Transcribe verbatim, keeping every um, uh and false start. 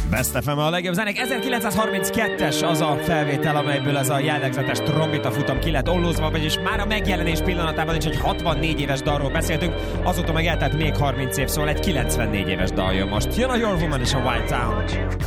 Best ef em a legjobb zenék. ezerkilencszázharminckettes az a felvétel, amelyből ez a jellegzetes trombita futam ki lett ollózva, vagyis már a megjelenés pillanatában is egy hatvannégy éves dalról beszéltünk, azóta meg eltelt még harminc év, szóval egy kilencvennégy éves dal jön most. Jön a Your Woman és a Wild Town.